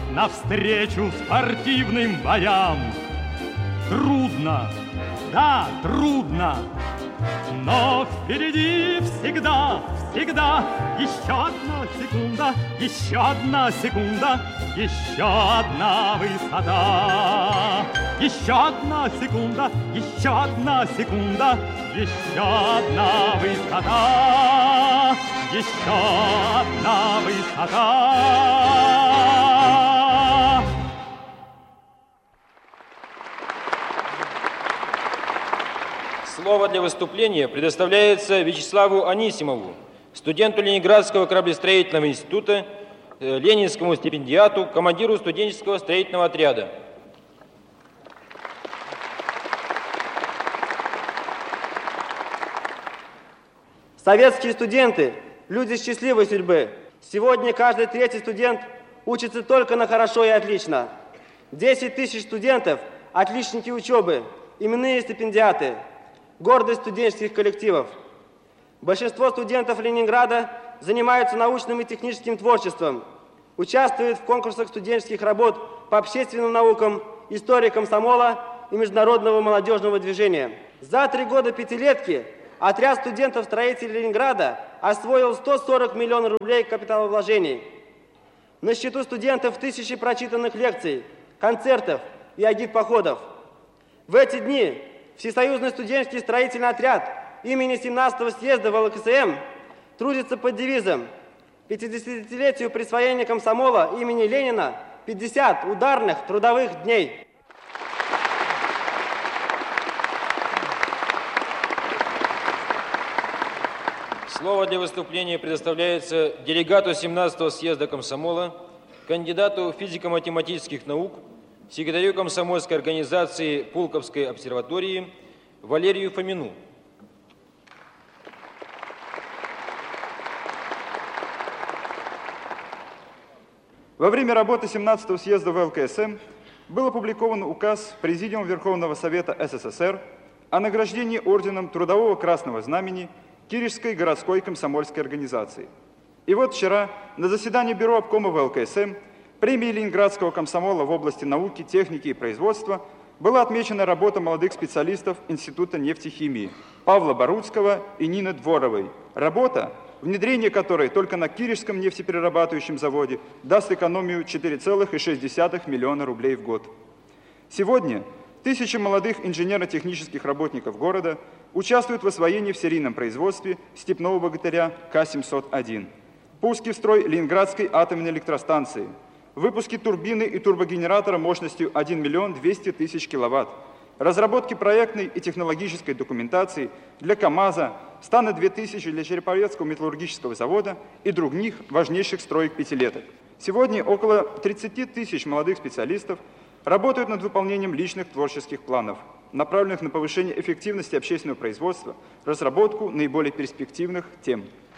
навстречу спортивным боям. Трудно, да, трудно, но впереди всегда, всегда еще одна секунда, еще одна секунда, еще одна высота. Еще одна секунда, еще одна секунда, еще одна высота, еще одна высота. Слово для выступления предоставляется Вячеславу Анисимову, студенту Ленинградского кораблестроительного института, ленинскому стипендиату, командиру студенческого строительного отряда. Советские студенты – люди счастливой судьбы. Сегодня каждый третий студент учится только на хорошо и отлично. 10 тысяч студентов – отличники учебы, именные стипендиаты, гордость студенческих коллективов. Большинство студентов Ленинграда занимаются научным и техническим творчеством, участвуют в конкурсах студенческих работ по общественным наукам, истории комсомола и международного молодежного движения. За 3 года пятилетки отряд студентов-строителей Ленинграда освоил 140 миллионов рублей капиталовложений. На счету студентов тысячи прочитанных лекций, концертов и агитпоходов. В эти дни Всесоюзный студенческий строительный отряд имени 17-го съезда ВЛКСМ трудится под девизом 50-летию присвоения комсомола имени Ленина 50 ударных трудовых дней. Слово для выступления предоставляется делегату 17-го съезда комсомола, кандидату физико-математических наук, секретарю комсомольской организации Пулковской обсерватории Валерию Фомину. Во время работы 17-го съезда ВЛКСМ был опубликован указ Президиума Верховного Совета СССР о награждении орденом Трудового Красного Знамени Киришской городской комсомольской организации. И вот вчера на заседании Бюро обкома ВЛКСМ премией Ленинградского комсомола в области науки, техники и производства была отмечена работа молодых специалистов Института нефтехимии Павла Боруцкого и Нины Дворовой. Работа, внедрение которой только на Киришском нефтеперерабатывающем заводе даст экономию 4,6 миллиона рублей в год. Сегодня тысячи молодых инженерно-технических работников города участвуют в освоении в серийном производстве степного богатыря К-701, пуске в строй Ленинградской атомной электростанции, выпуске турбины и турбогенератора мощностью 1 миллион 200 тысяч киловатт, разработке проектной и технологической документации для КАМАЗа, Стана-2000 для Череповецкого металлургического завода и других важнейших строек пятилеток. Сегодня около 30 тысяч молодых специалистов работают над выполнением личных творческих планов, направленных на повышение эффективности общественного производства, разработку наиболее перспективных тем.